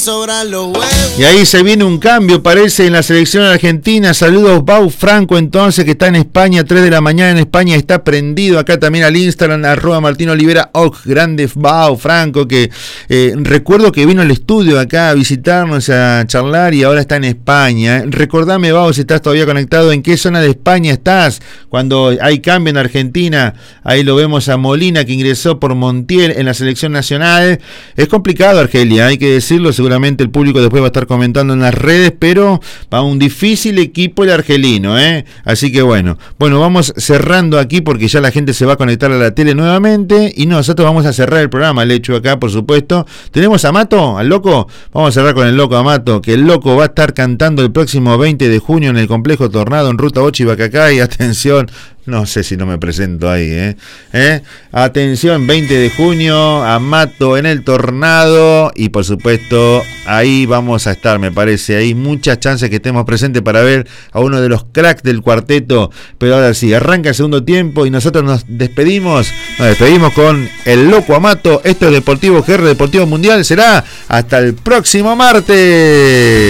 Y ahí se viene un cambio, parece, en la selección argentina. Saludos, Bau Franco, entonces, que está en España, 3 de la mañana en España, está prendido acá también al Instagram, @MartinOlivera, grande Bau Franco, que recuerdo que vino al estudio acá a visitarnos, a charlar, y ahora está en España. Recordame, Bau, si estás todavía conectado, ¿en qué zona de España estás? Cuando hay cambio en Argentina, ahí lo vemos a Molina, que ingresó por Montiel en la selección nacional. Es complicado, Argelia, hay que decirlo, seguramente el público después va a estar comentando en las redes, pero va un difícil equipo el argelino, así que bueno, vamos cerrando aquí porque ya la gente se va a conectar a la tele nuevamente y nosotros vamos a cerrar el programa, el hecho acá, por supuesto. Tenemos a Mato, al Loco, vamos a cerrar con el Loco Amato, que el Loco va a estar cantando el próximo 20 de junio en el Complejo Tornado en Ruta 8 y Bacacay, atención. No sé si no me presento ahí, Atención, 20 de junio, Amato en el Tornado. Y por supuesto, ahí vamos a estar, me parece. Hay muchas chances que estemos presentes para ver a uno de los cracks del cuarteto. Pero ahora sí, arranca el segundo tiempo y nosotros nos despedimos. Nos despedimos con el Loco Amato. Esto es Deportivo GR, Deportivo Mundial. Será hasta el próximo martes.